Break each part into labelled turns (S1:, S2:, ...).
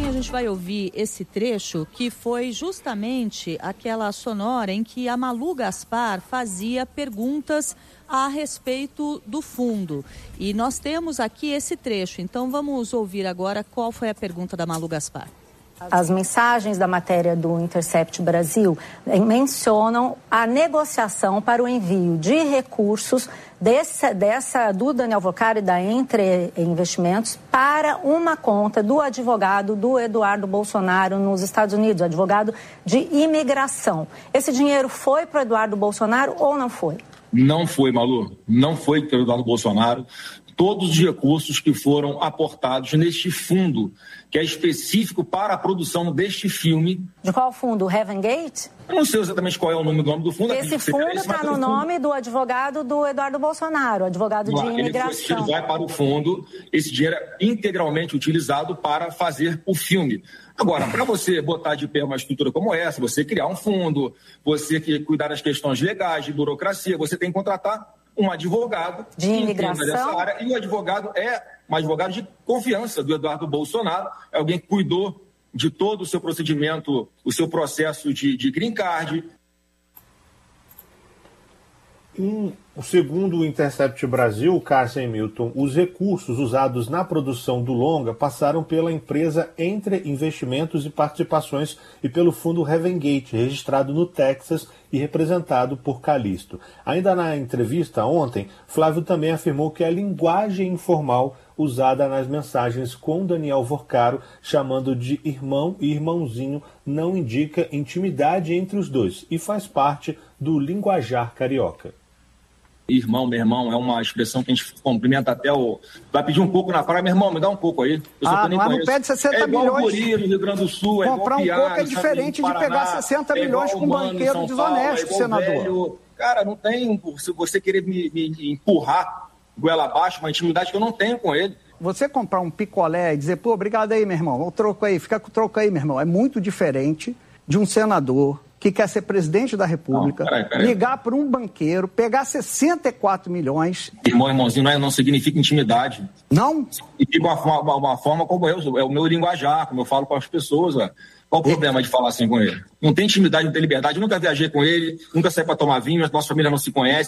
S1: pouquinho a gente vai ouvir esse trecho que foi justamente aquela sonora em que a Malu Gaspar fazia perguntas a respeito do fundo. E nós temos aqui esse trecho, então vamos ouvir agora qual foi a pergunta da Malu Gaspar.
S2: As mensagens da matéria do Intercept Brasil mencionam a negociação para o envio de recursos do Daniel Vocari e da Entre Investimentos para uma conta do advogado do Eduardo Bolsonaro nos Estados Unidos, advogado de imigração. Esse dinheiro foi para o Eduardo Bolsonaro ou não foi?
S3: Não foi, Malu. Não foi para o Eduardo Bolsonaro. Todos os recursos que foram aportados neste fundo, que é específico para a produção deste filme.
S2: De qual fundo? O Heaven Gate?
S3: Eu não sei exatamente qual é o nome do fundo.
S2: Esse fundo está no nome do advogado do Eduardo Bolsonaro, advogado de imigração.
S3: Ele vai para o fundo, esse dinheiro é integralmente utilizado para fazer o filme. Agora, para você botar de pé uma estrutura como essa, você criar um fundo, você cuidar das questões legais, de burocracia, você tem que contratar um advogado
S2: de imigração
S3: dessa área, e o advogado é um advogado de confiança do Eduardo Bolsonaro, é alguém que cuidou de todo o seu procedimento, o seu processo de green card.
S4: Segundo o Intercept Brasil, Cássia e Milton, os recursos usados na produção do longa passaram pela empresa Entre Investimentos e Participações e pelo fundo Heaven Gate, registrado no Texas e representado por Calixto. Ainda na entrevista ontem, Flávio também afirmou que a linguagem informal usada nas mensagens com Daniel Vocaro, chamando de irmão e irmãozinho, não indica intimidade entre os dois e faz parte do linguajar carioca.
S3: Irmão, meu irmão, é uma expressão que a gente cumprimenta até o... Vai pedir um pouco na praia, meu irmão, me dá um pouco aí.
S5: Mas não pede 60 milhões.
S3: É igual Guri no Rio Grande do Sul, é
S5: comprar
S3: igual
S5: um pouco é diferente de pegar 60 milhões com um banqueiro desonesto, senador.
S3: Velho. Cara, não tem... Se você querer me empurrar goela abaixo, uma intimidade que eu não tenho com ele.
S5: Você comprar um picolé e dizer, pô, obrigado aí, meu irmão, o troco aí, fica com o troco aí, meu irmão, é muito diferente de um senador que quer ser presidente da República, ligar para um banqueiro, pegar 64 milhões...
S3: Irmãozinho, não significa intimidade.
S5: Não?
S3: Significa uma forma como é o meu linguajar, como eu falo com as pessoas. Qual o problema de falar assim com ele? Não tem intimidade, não tem liberdade, eu nunca viajei com ele, nunca saí para tomar vinho, nossa família não se conhece.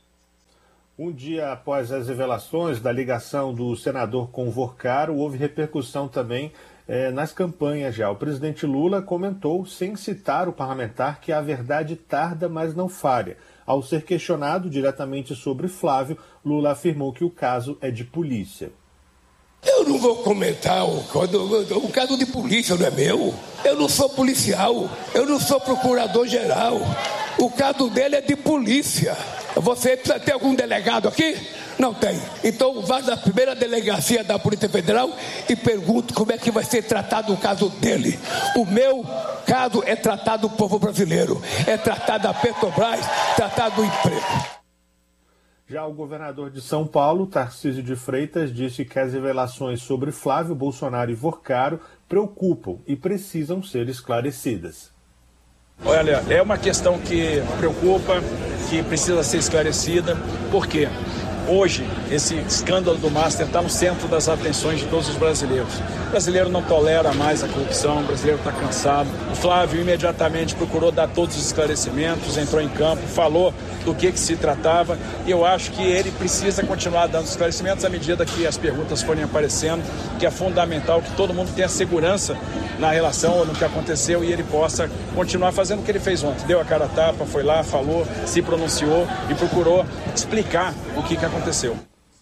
S4: Um dia após as revelações da ligação do senador com o Vocaro, houve repercussão também nas campanhas já. O presidente Lula comentou, sem citar o parlamentar, que a verdade tarda, mas não falha. Ao ser questionado diretamente sobre Flávio, Lula afirmou que o caso é de polícia.
S6: Eu não vou comentar o caso de polícia, não é meu. Eu não sou policial, eu não sou procurador-geral. O caso dele é de polícia. Você tem algum delegado aqui? Não tem. Então vá na primeira delegacia da Polícia Federal e pergunte como é que vai ser tratado o caso dele. O meu caso é tratado do povo brasileiro, é tratado da Petrobras, tratado do emprego.
S4: Já o governador de São Paulo, Tarcísio de Freitas, disse que as revelações sobre Flávio Bolsonaro e Vocaro preocupam e precisam ser esclarecidas.
S7: Olha, é uma questão que preocupa, que precisa ser esclarecida. Por quê? Hoje, esse escândalo do Master está no centro das atenções de todos os brasileiros. O brasileiro não tolera mais a corrupção, o brasileiro está cansado. O Flávio imediatamente procurou dar todos os esclarecimentos, entrou em campo, falou do que se tratava, e eu acho que ele precisa continuar dando esclarecimentos à medida que as perguntas forem aparecendo, que é fundamental que todo mundo tenha segurança na relação ou no que aconteceu e ele possa continuar fazendo o que ele fez ontem. Deu a cara a tapa, foi lá, falou, se pronunciou e procurou explicar o que aconteceu.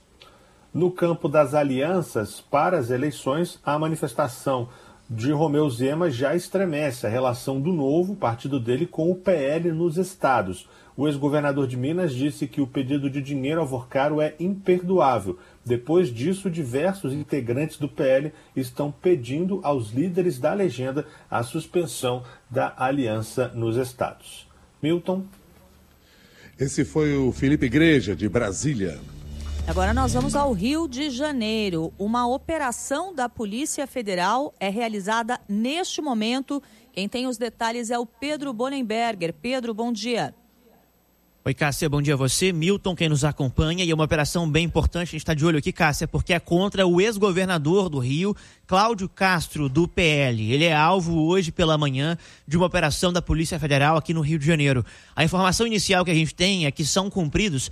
S4: No campo das alianças para as eleições, a manifestação de Romeu Zema já estremece a relação do Novo, partido dele, com o PL nos estados. O ex-governador de Minas disse que o pedido de dinheiro ao Vocaro é imperdoável. Depois disso, diversos integrantes do PL estão pedindo aos líderes da legenda a suspensão da aliança nos estados. Milton.
S8: Esse foi o Felipe Igreja, de Brasília.
S1: Agora nós vamos ao Rio de Janeiro. Uma operação da Polícia Federal é realizada neste momento. Quem tem os detalhes é o Pedro Bonenberger. Pedro, bom dia.
S9: Oi, Cássia, bom dia a você. Milton, quem nos acompanha, e é uma operação bem importante, a gente está de olho aqui, Cássia, porque é contra o ex-governador do Rio, Cláudio Castro, do PL. Ele é alvo hoje pela manhã de uma operação da Polícia Federal aqui no Rio de Janeiro. A informação inicial que a gente tem é que são cumpridos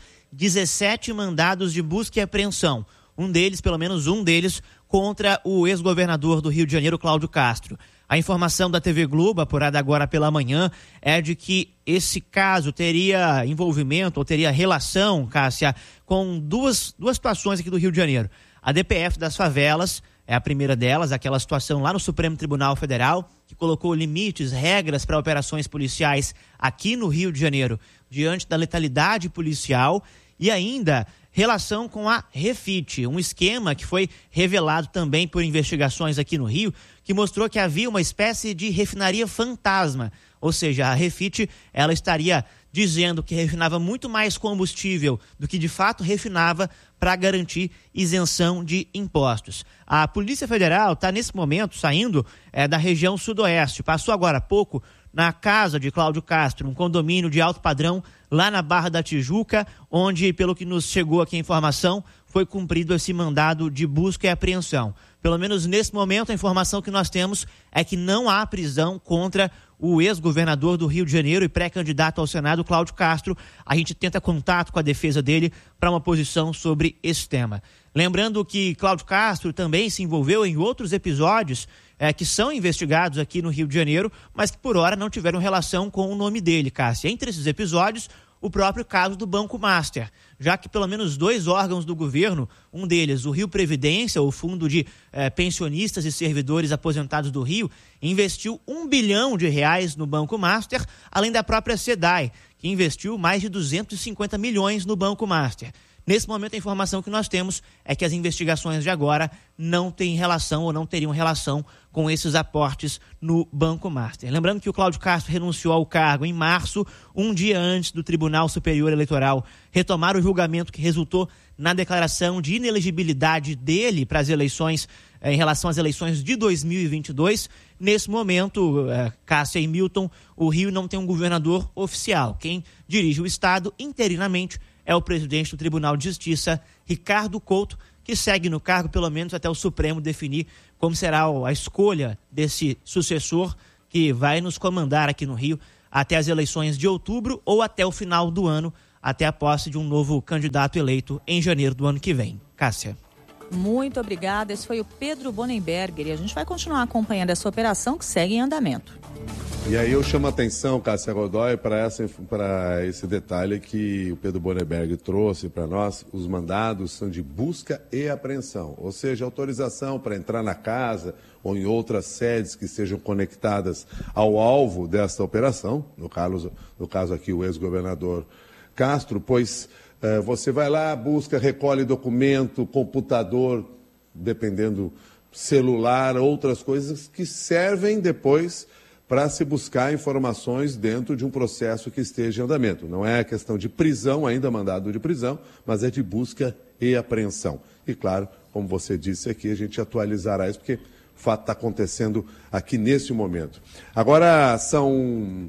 S9: 17 mandados de busca e apreensão. Pelo menos um deles, contra o ex-governador do Rio de Janeiro, Cláudio Castro. A informação da TV Globo, apurada agora pela manhã, é de que esse caso teria envolvimento ou teria relação, Cássia, com duas situações aqui do Rio de Janeiro. A DPF das favelas é a primeira delas, aquela situação lá no Supremo Tribunal Federal, que colocou limites, regras para operações policiais aqui no Rio de Janeiro, diante da letalidade policial, e ainda relação com a Refit, um esquema que foi revelado também por investigações aqui no Rio, que mostrou que havia uma espécie de refinaria fantasma, ou seja, a Refit, ela estaria dizendo que refinava muito mais combustível do que de fato refinava para garantir isenção de impostos. A Polícia Federal está nesse momento saindo da região sudoeste, passou agora há pouco na casa de Cláudio Castro, um condomínio de alto padrão lá na Barra da Tijuca, onde, pelo que nos chegou aqui a informação, foi cumprido esse mandado de busca e apreensão. Pelo menos nesse momento, a informação que nós temos é que não há prisão contra o ex-governador do Rio de Janeiro e pré-candidato ao Senado, Cláudio Castro. A gente tenta contato com a defesa dele para uma posição sobre esse tema. Lembrando que Cláudio Castro também se envolveu em outros episódios que são investigados aqui no Rio de Janeiro, mas que por hora não tiveram relação com o nome dele, Cássia. Entre esses episódios, o próprio caso do Banco Master, já que pelo menos 2 órgãos do governo, um deles, o Rio Previdência, o Fundo de Pensionistas e Servidores Aposentados do Rio, investiu R$1 bilhão no Banco Master, além da própria SEDAI, que investiu mais de 250 milhões no Banco Master. Nesse momento, a informação que nós temos é que as investigações de agora não têm relação ou não teriam relação com esses aportes no Banco Master. Lembrando que o Cláudio Castro renunciou ao cargo em março, um dia antes do Tribunal Superior Eleitoral retomar o julgamento que resultou na declaração de inelegibilidade dele para as eleições, em relação às eleições de 2022. Nesse momento, Cássia e Milton, o Rio não tem um governador oficial. Quem dirige o estado interinamente é o presidente do Tribunal de Justiça, Ricardo Couto, que segue no cargo pelo menos até o Supremo definir como será a escolha desse sucessor que vai nos comandar aqui no Rio até as eleições de outubro ou até o final do ano, até a posse de um novo candidato eleito em janeiro do ano que vem. Cássia.
S1: Muito obrigada. Esse foi o Pedro Bonenberger e a gente vai continuar acompanhando essa operação que segue em andamento.
S8: E aí eu chamo a atenção, Cássia Godoy, para esse detalhe que o Pedro Bonenberger trouxe para nós. Os mandados são de busca e apreensão, ou seja, autorização para entrar na casa ou em outras sedes que sejam conectadas ao alvo desta operação, no caso aqui o ex-governador Castro, pois você vai lá, busca, recolhe documento, computador, dependendo, celular, outras coisas que servem depois para se buscar informações dentro de um processo que esteja em andamento. Não é questão de prisão, ainda mandado de prisão, mas é de busca e apreensão. E claro, como você disse aqui, a gente atualizará isso, porque o fato está acontecendo aqui nesse momento. Agora são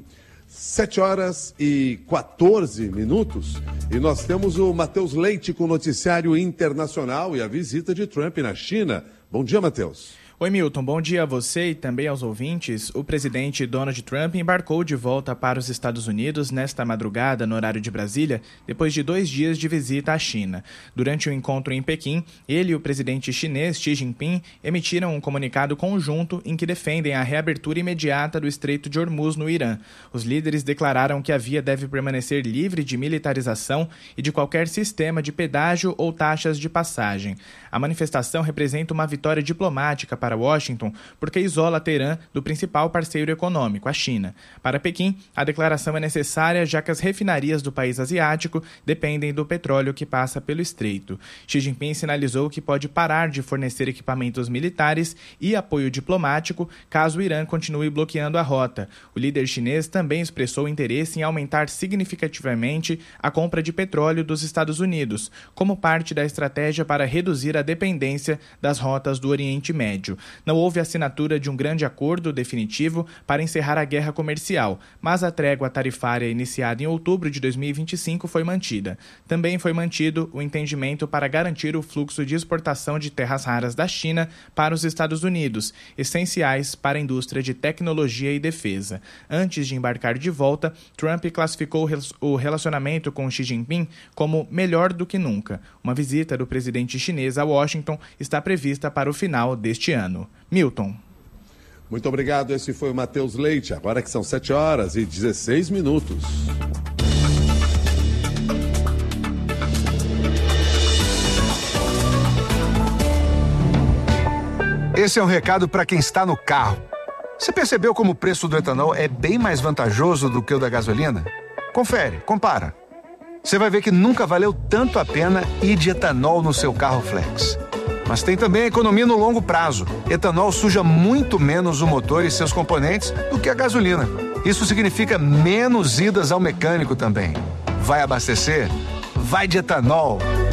S8: 7h14 e nós temos o Matheus Leite com o noticiário internacional e a visita de Trump na China. Bom dia, Matheus.
S10: Oi, Milton. Bom dia a você e também aos ouvintes. O presidente Donald Trump embarcou de volta para os Estados Unidos nesta madrugada, no horário de Brasília, depois de 2 dias de visita à China. Durante o encontro em Pequim, ele e o presidente chinês Xi Jinping emitiram um comunicado conjunto em que defendem a reabertura imediata do Estreito de Hormuz no Irã. Os líderes declararam que a via deve permanecer livre de militarização e de qualquer sistema de pedágio ou taxas de passagem. A manifestação representa uma vitória diplomática para Washington, porque isola Teherã do principal parceiro econômico, a China. Para Pequim, a declaração é necessária, já que as refinarias do país asiático dependem do petróleo que passa pelo estreito. Xi Jinping sinalizou que pode parar de fornecer equipamentos militares e apoio diplomático caso o Irã continue bloqueando a rota. O líder chinês também expressou interesse em aumentar significativamente a compra de petróleo dos Estados Unidos, como parte da estratégia para reduzir a dependência das rotas do Oriente Médio. Não houve assinatura de um grande acordo definitivo para encerrar a guerra comercial, mas a trégua tarifária iniciada em outubro de 2025 foi mantida. Também foi mantido o entendimento para garantir o fluxo de exportação de terras raras da China para os Estados Unidos, essenciais para a indústria de tecnologia e defesa. Antes de embarcar de volta, Trump classificou o relacionamento com Xi Jinping como melhor do que nunca. Uma visita do presidente chinês a Washington está prevista para o final deste ano. Milton.
S8: Muito obrigado. Esse foi o Matheus Leite. Agora que são 7h16.
S11: Esse é um recado para quem está no carro. Você percebeu como o preço do etanol é bem mais vantajoso do que o da gasolina? Confere, compara. Você vai ver que nunca valeu tanto a pena ir de etanol no seu carro flex. Mas tem também a economia no longo prazo. Etanol suja muito menos o motor e seus componentes do que a gasolina. Isso significa menos idas ao mecânico também. Vai abastecer? Vai de etanol.